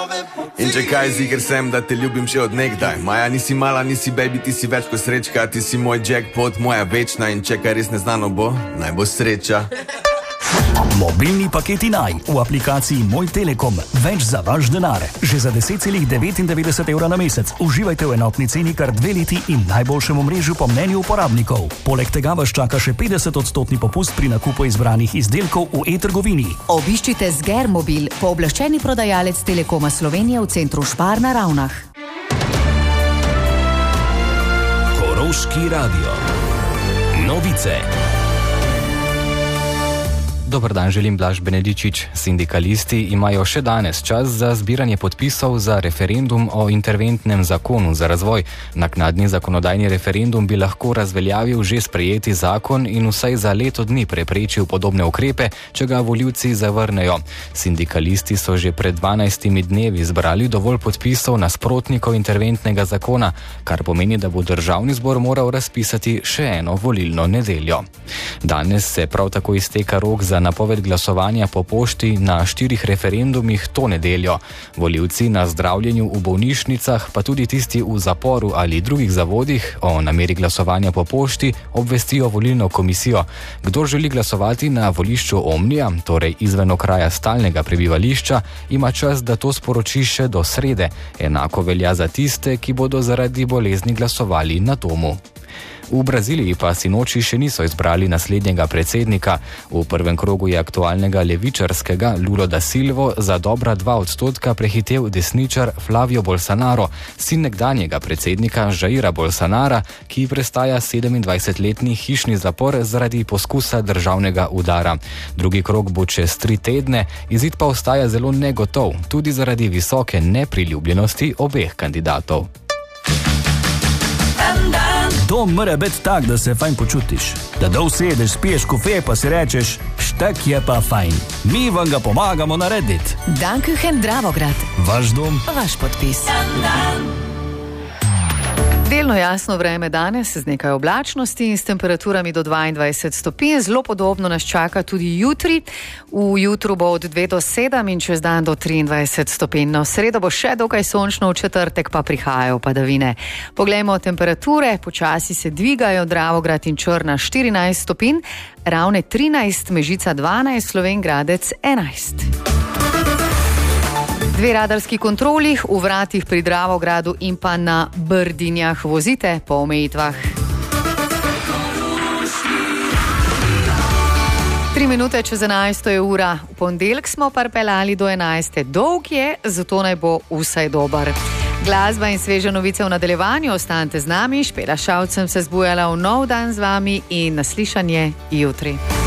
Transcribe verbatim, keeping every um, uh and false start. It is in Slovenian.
In če kaj, ziger sem, da te ljubim že od nekdaj. Maja, nisi mala, nisi baby, ti si več kot srečka. Ti si moj jackpot, moja večna. In če kaj res neznano bo, naj bo sreča. Mobilni paketi Naj v aplikaciji Moj Telekom. Več za vaš denar. Že za deset celih devetindevetdeset evra na mesec. Uživajte v enotni ceni kar dve leti in najboljšem omrežju po mnenju uporabnikov. Poleg tega vas čaka še petdeset odstotni popust pri nakupu izbranih izdelkov v e-trgovini. Obiščite Sgermobil, pooblaščeni prodajalec Telekoma Slovenije v centru Špar na Ravnah. Koroški radio. Novice. Dober dan, želim Blaž Benedičič. Sindikalisti imajo še danes čas za zbiranje podpisov za referendum o interventnem zakonu za razvoj. Naknadni zakonodajni referendum bi lahko razveljavil že sprejeti zakon in vsaj za leto dni preprečil podobne ukrepe, če ga volivci zavrnejo. Sindikalisti so že pred dvanajstimi dnevi zbrali dovolj podpisov nasprotnikov interventnega zakona, kar pomeni, da bo državni zbor moral razpisati še eno volilno nedeljo. Danes se prav tako izteka rok za napoved glasovanja po pošti na štirih referendumih to nedeljo. Volivci na zdravljenju v bolnišnicah, pa tudi tisti v zaporu ali drugih zavodih o nameri glasovanja po pošti obvestijo volilno komisijo. Kdor želi glasovati na volišču Omnija, torej izven okraja stalnega prebivališča, ima čas, da to sporoči še do srede. Enako velja za tiste, ki bodo zaradi bolezni glasovali na domu. V Braziliji pa sinoči še niso izbrali naslednjega predsednika. V prvem krogu je aktualnega levičarskega Lula da Silvo za dobra dva odstotka prehitel desničar Flavio Bolsonaro, sin nekdanjega predsednika Jaira Bolsonara, ki prestaja sedemindvajsetletni hišni zapor zaradi poskusa državnega udara. Drugi krog bo čez tri tedne, izid pa ostaja zelo negotov, tudi zaradi visoke nepriljubljenosti obeh kandidatov. To mora biti tak, da se fajn počutiš. Da dol sedeš, spiješ kofe, pa si rečeš, štek je pa fajn. Mi vam ga pomagamo narediti. Dankuchen Dravograd. Vaš dom, vaš podpis. Delno jasno vreme danes z nekaj oblačnosti in s temperaturami do dvaindvajset stopinj. Zelo podobno nas čaka tudi jutri. V jutru bo od dve do sedem in čez dan do triindvajset stopinj. No, v sredo bo še dokaj sončno, v četrtek pa prihajajo padavine. Poglejmo temperature, počasi se dvigajo, Dravograd in Črna štirinajst stopinj, Ravne trinajst, Mežica dvanajst, Slovenj Gradec enajst. Dve radarski kontroli v Vratih pri Dravogradu in pa na Brdinjah. Vozite po omejitvah. Tri minute čez enajsto je ura. V ponedeljek smo parpeljali do enajste. Dolg je, zato naj bo vsaj dober. Glasba in sveže novice v nadaljevanju. Ostanite z nami. Špela Šavcem se zbujala v nov dan z vami in naslišanje jutri.